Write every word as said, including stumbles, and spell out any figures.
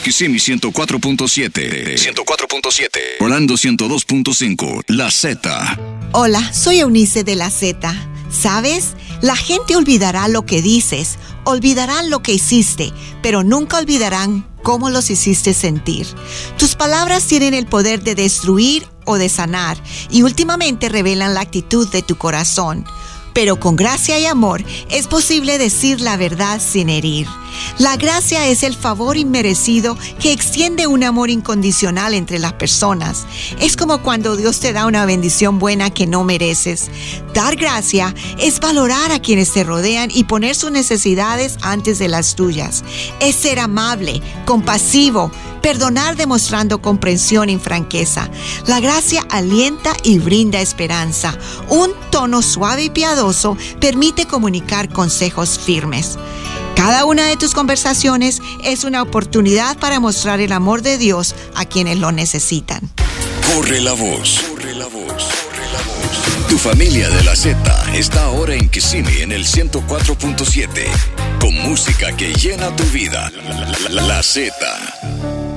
Kissimmee ciento cuatro punto siete. ciento cuatro punto siete. Orlando ciento dos punto cinco. La Z. Hola, soy Eunice de La Z. ¿Sabes? La gente olvidará lo que dices, olvidarán lo que hiciste, pero nunca olvidarán cómo los hiciste sentir. Tus palabras tienen el poder de destruir o de sanar y últimamente revelan la actitud de tu corazón. Pero con gracia y amor es posible decir la verdad sin herir. La gracia es el favor inmerecido que extiende un amor incondicional entre las personas. Es como cuando Dios te da una bendición buena que no mereces. Dar gracia es valorar a quienes te rodean y poner sus necesidades antes de las tuyas. Es ser amable, compasivo, perdonar demostrando comprensión y franqueza. La gracia alienta y brinda esperanza. Un tono suave y piadoso permite comunicar consejos firmes. Cada una de tus conversaciones es una oportunidad para mostrar el amor de Dios a quienes lo necesitan. Corre la voz. Corre la voz. Corre la voz. Tu familia de la Z está ahora en Kissimmee en el ciento cuatro punto siete. Con música que llena tu vida. La, la, la, la Z.